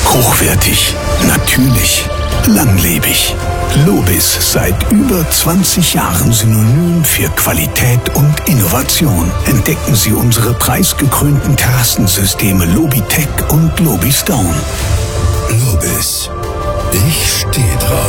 Hochwertig, natürlich, langlebig. Lobis, seit über 20 Jahren Synonym für Qualität und Innovation. Entdecken Sie unsere preisgekrönten Terrassensysteme Lobitech und Lobistone. Lobis. Ich stehe drauf.